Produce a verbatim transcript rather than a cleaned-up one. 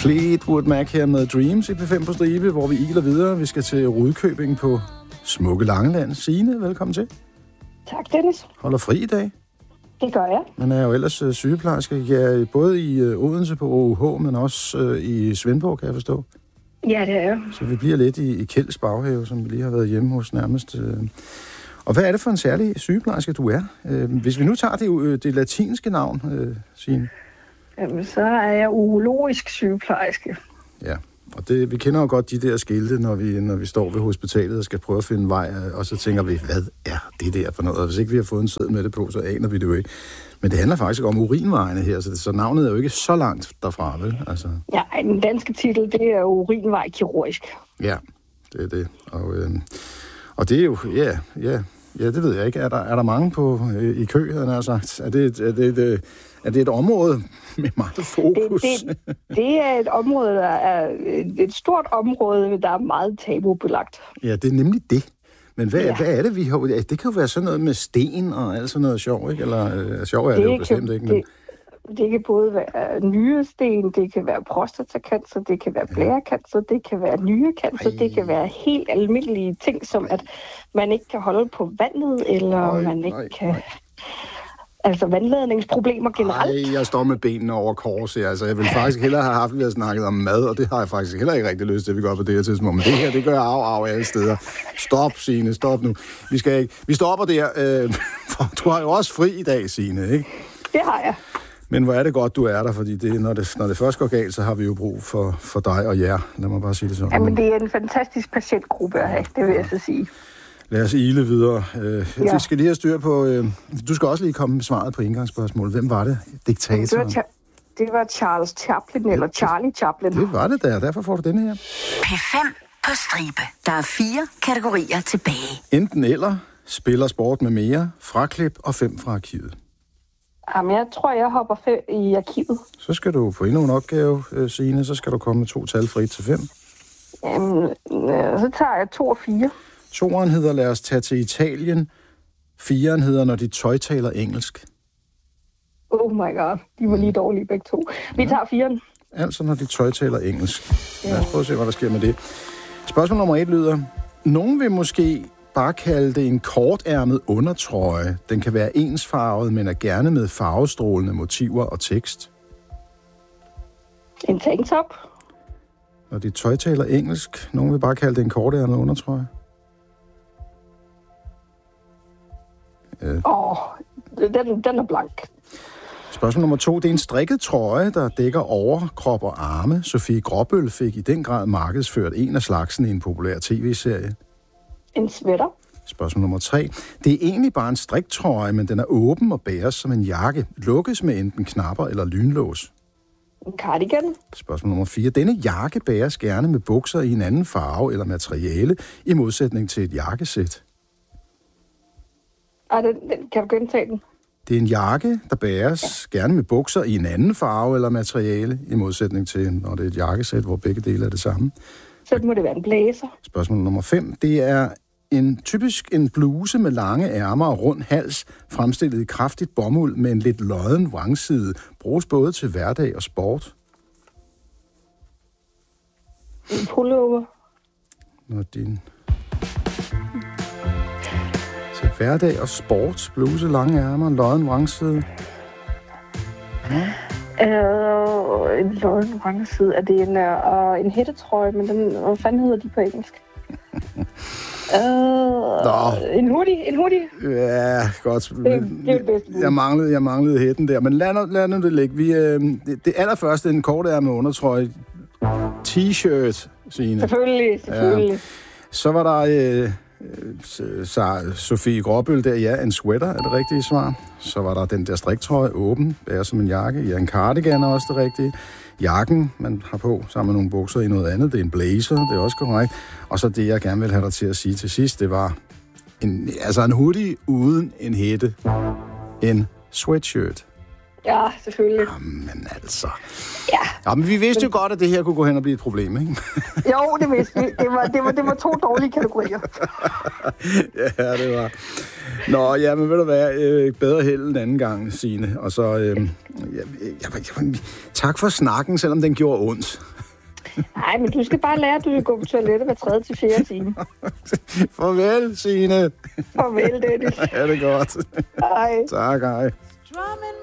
Fleetwood Mac her med Dreams i P fem på stribe, hvor vi iler videre. Vi skal til Rudkøbing på smukke Langeland. Signe, velkommen til. Tak, Dennis. Holder fri i dag? Det gør jeg. Man er jo ellers uh, sygeplejerske, ja, både i uh, Odense på O U H, men også uh, i Svendborg, kan jeg forstå. Ja, det er jeg. Så vi bliver lidt i, i Kjelds baghave, som vi lige har været hjemme hos nærmest. Uh. Og hvad er det for en særlig sygeplejerske, du er? Uh, hvis vi nu tager det, uh, det latinske navn, uh, Signe. Jamen, så er jeg urologisk sygeplejerske. Ja, og det, vi kender jo godt de der skilte, når vi, når vi står ved hospitalet og skal prøve at finde vej, og så tænker vi, hvad er det der for noget? Og hvis ikke vi har fået en seddel med det på, så aner vi det jo ikke. Men det handler faktisk om urinvejene her, så, det, så navnet er jo ikke så langt derfra, vel? Altså. Ja, den danske titel, det er urinvej kirurgisk. Ja, det er det. Og, øh, og det er jo, ja, ja, ja, det ved jeg ikke. Er der, er der mange på, øh, i kø, havde jeg sagt? Er det, er det, det Er det et område med meget fokus? Det, det, det er et område, der er et, et stort område, der er meget tabubelagt. Ja, det er nemlig det. Men hvad, ja. hvad er det, vi har... Det kan jo være sådan noget med sten og alt sådan noget sjov, ikke? Eller øh, sjov er det, det jo bestemt ikke, men... Det, det kan både være nyresten, det kan være prostatacancer, det kan være blærecancer, det kan være nyrecancer, Ej. det kan være helt almindelige ting, som at man ikke kan holde på vandet, eller Ej, man ikke Ej, kan... Ej. Altså vandladningsproblemer generelt. Nej, jeg står med benene over kors her. Altså, jeg vil faktisk hellere have haft, at vi har snakket om mad, og det har jeg faktisk heller ikke rigtig lyst til, at vi går på det her tidspunkt. Men det her, det gør af af alle steder. Stop, Signe, stop nu. Vi skal ikke. Vi stopper der. Øh, du har jo også fri i dag, Signe, ikke? Det har jeg. Men hvor er det godt, du er der, fordi det, når, det, når det først går galt, så har vi jo brug for, for dig og jer. Lad mig bare sige det sådan. Jamen, det er en fantastisk patientgruppe at have, det vil jeg så sige. Lad os ile videre. Øh, ja. Vi skal lige have styr på... Øh, du skal også lige komme med svaret på indgangsspørgsmålet. Hvem var det? Diktatoren? Det var, det var Charles Chaplin, eller Charlie Chaplin. Det var det der. Derfor får du denne her. P fem på stribe. Der er fire kategorier tilbage. Enten eller, spiller sport med mere, fraklip og fem fra arkivet. Jamen, jeg tror, jeg hopper fem i arkivet. Så skal du på endnu en opgave, Signe. Så skal du komme med to tal fra et til fem. Jamen, så tager jeg to og fire. Toeren hedder, lad os tage til Italien. Firen hedder, når de tøjtaler engelsk. Oh my god, de var lige dårlige begge to. Vi ja. tager firen. Altså, når de tøjtaler engelsk. Lad os prøve at se, hvad der sker med det. Spørgsmål nummer et lyder, nogen vil måske bare kalde det en kortærmet undertrøje. Den kan være ensfarvet, men er gerne med farvestrålende motiver og tekst. En tanktop. Når de tøjtaler engelsk. Nogen vil bare kalde det en kortærmet undertrøje. Åh, oh, den, den er blank. Spørgsmål nummer to. Det er en strikket trøje, der dækker overkrop og arme. Sofie Gråbøl fik i den grad markedsført en af slagsen i en populær tv-serie. En sweater. Spørgsmål nummer tre. Det er egentlig bare en striktrøje, men den er åben og bæres som en jakke. Lukkes med enten knapper eller lynlås. En cardigan. Spørgsmål nummer fire. Denne jakke bæres gerne med bukser i en anden farve eller materiale, i modsætning til et jakkesæt. Ej, den, den, kan du gentage den? Det er en jakke, der bæres ja. gerne med bukser i en anden farve eller materiale, i modsætning til, når det er et jakkesæt, hvor begge dele er det samme. Så må det være en blæser. Spørgsmål nummer fem. Det er en typisk en bluse med lange ærmer og rund hals, fremstillet i kraftigt bomuld med en lidt lodden vrangside, bruges både til hverdag og sport. En pullover. Når din... Til hverdag og sport, bluse, lange ærmer, lodden vrangside. Ja. Øh, en lodden vrangside. Er det en, øh, en hættetrøje, men den, hvad fanden hedder de på engelsk? øh, en hoodie, en hoodie. Ja, godt. Det, det er det bedste. Jeg manglede, jeg manglede hætten der, men lad nu, lad nu det ligge. Vi, øh, det, det allerførste en kortærmet undertrøje. T-shirt, Signe. Selvfølgelig, selvfølgelig. Ja. Så var der... Øh, Så Sofie Gråbøl der, ja, en sweater er det rigtige svar. Så var der den der striktrøje, åben, bærer som en jakke. Ja, en cardigan er også det rigtige. Jakken, man har på, sammen med nogle bukser i noget andet, det er en blazer, det er også korrekt. Og så det, jeg gerne vil have dig til at sige til sidst, det var en, altså en hoodie uden en hætte. En sweatshirt. Ja, selvfølgelig. Jamen altså. Ja. Ja, men vi vidste jo godt, at det her kunne gå hen og blive et problem, ikke? Jo, det vidste vi. Det var, det var, det var to dårlige kategorier. Ja, det var. Nå, ja, men ved du hvad, øh, bedre held en anden gang, Signe. Og så, øh, ja, ja, ja, tak for snakken, selvom den gjorde ondt. Nej, men du skal bare lære, at du skal gå på toilettet hver tredje til fjerde time. Farvel, Signe. Farvel, Dennis. Ja, det er godt. Hej. Tak, hej.